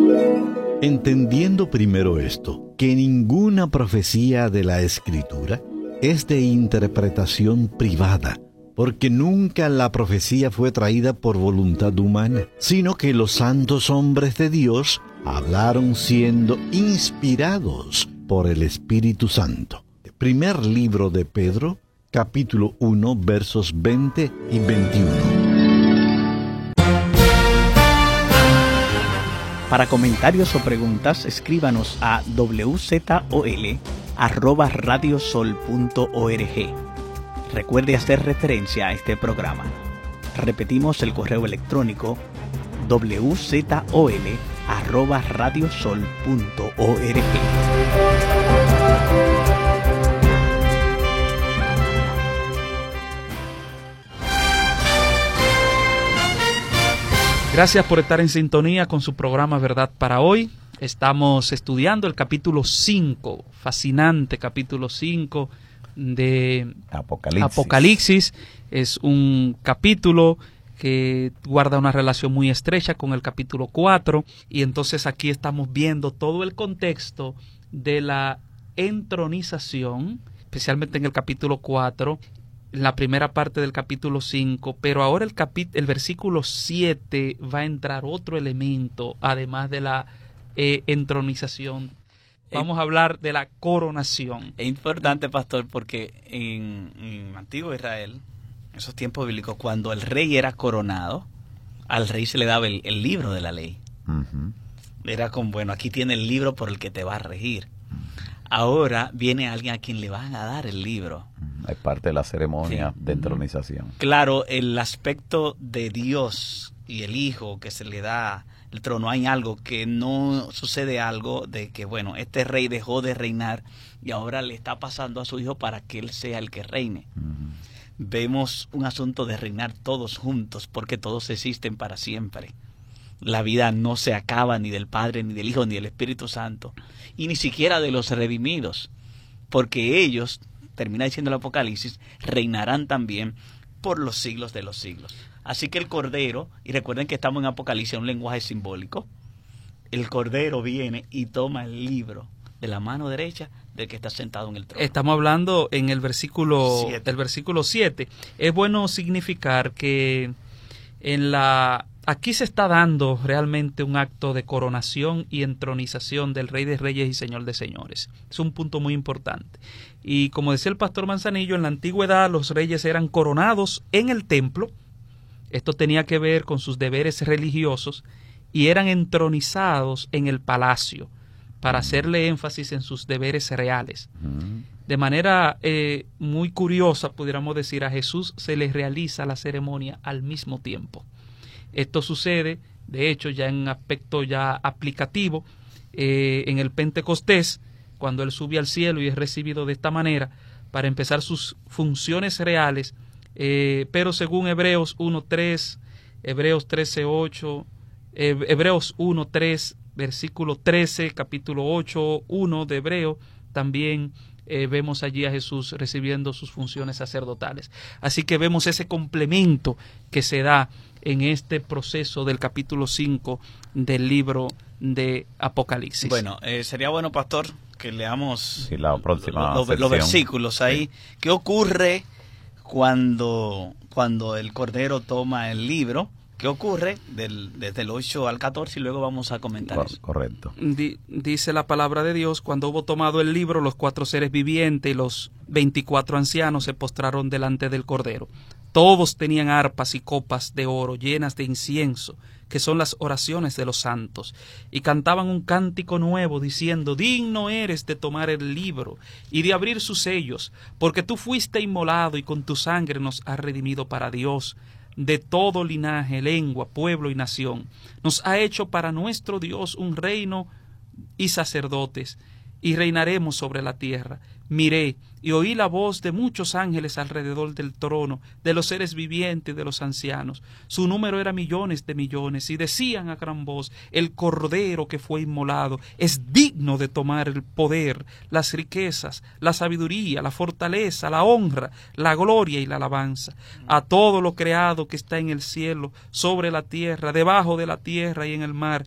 Entendiendo primero esto, que ninguna profecía de la Escritura es de interpretación privada, porque nunca la profecía fue traída por voluntad humana, sino que los santos hombres de Dios hablaron siendo inspirados por el Espíritu Santo. Primer libro de Pedro, capítulo 1, versos 20 y 21. Para comentarios o preguntas, escríbanos a wzol@radiosol.org. Recuerde hacer referencia a este programa. Repetimos el correo electrónico wzol@radiosol.org. Gracias por estar en sintonía con su programa Verdad para Hoy. Estamos estudiando el capítulo 5, fascinante capítulo 5 de Apocalipsis. Es un capítulo que guarda una relación muy estrecha con el capítulo 4, y entonces aquí estamos viendo todo el contexto de la entronización, especialmente en el capítulo 4, la primera parte del capítulo 5, pero ahora el versículo 7 va a entrar otro elemento, además de la entronización. Vamos a hablar de la coronación. Es importante, pastor, porque en Antiguo Israel, en esos tiempos bíblicos, cuando el rey era coronado, al rey se le daba el libro de la ley. Uh-huh. Era como, bueno, aquí tiene el libro por el que te va a regir. Ahora viene alguien a quien le van a dar el libro. Es parte de la ceremonia de entronización. Claro, el aspecto de Dios y el Hijo que se le da el trono. Hay algo que no sucede, algo de que, bueno, este rey dejó de reinar y ahora le está pasando a su hijo para que él sea el que reine. Uh-huh. Vemos un asunto de reinar todos juntos, porque todos existen para siempre. La vida no se acaba ni del Padre, ni del Hijo, ni del Espíritu Santo, y ni siquiera de los redimidos, porque ellos, termina diciendo el Apocalipsis, reinarán también por los siglos de los siglos. Así que el Cordero, y recuerden que estamos en Apocalipsis, un lenguaje simbólico, el Cordero viene y toma el libro de la mano derecha del que está sentado en el trono. Estamos hablando en el versículo 7. Es bueno significar que aquí se está dando realmente un acto de coronación y entronización del Rey de Reyes y Señor de Señores. Es un punto muy importante. Y como decía el pastor Manzanillo, en la antigüedad los reyes eran coronados en el templo. Esto tenía que ver con sus deberes religiosos, y eran entronizados en el palacio para hacerle énfasis en sus deberes reales. De manera muy curiosa, pudiéramos decir, a Jesús se le realiza la ceremonia al mismo tiempo. Esto sucede, de hecho, ya en aspecto ya aplicativo, en el Pentecostés, cuando Él sube al cielo y es recibido de esta manera para empezar sus funciones reales, pero según Hebreos 1.3, Hebreos 13.8, Hebreos 1.3, versículo 13, capítulo 8.1 de Hebreo, también vemos allí a Jesús recibiendo sus funciones sacerdotales. Así que vemos ese complemento que se da en este proceso del capítulo 5 del libro de Apocalipsis. Bueno, sería bueno, pastor, que leamos la próxima los versículos ahí. Sí. ¿Qué ocurre cuando el Cordero toma el libro? ¿Qué ocurre desde el 8 al 14? Y luego vamos a comentar eso. Correcto. Dice la palabra de Dios: cuando hubo tomado el libro, los 4 seres vivientes y los 24 ancianos se postraron delante del Cordero. Todos tenían arpas y copas de oro llenas de incienso, que son las oraciones de los santos, y cantaban un cántico nuevo, diciendo: digno eres de tomar el libro y de abrir sus sellos, porque tú fuiste inmolado y con tu sangre nos has redimido para Dios, de todo linaje, lengua, pueblo y nación. Nos ha hecho para nuestro Dios un reino y sacerdotes, y reinaremos sobre la tierra. Miré y oí la voz de muchos ángeles alrededor del trono, de los seres vivientes y de los ancianos. Su número era millones de millones, y decían a gran voz: el Cordero que fue inmolado es digno de tomar el poder, las riquezas, la sabiduría, la fortaleza, la honra, la gloria y la alabanza. A todo lo creado que está en el cielo, sobre la tierra, debajo de la tierra y en el mar,